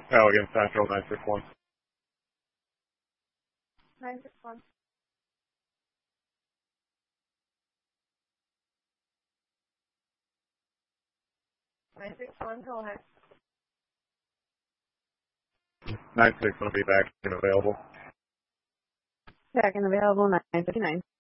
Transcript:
Oh, again, Central 961. 961. 961, go ahead. 96 will be back and available. Back and available, 959.